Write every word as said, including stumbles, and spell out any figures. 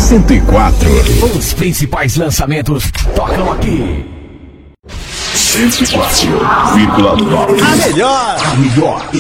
cento e quatro. Os principais lançamentos tocam aqui. cento e quatro vírgula nove. A melhor. A melhor.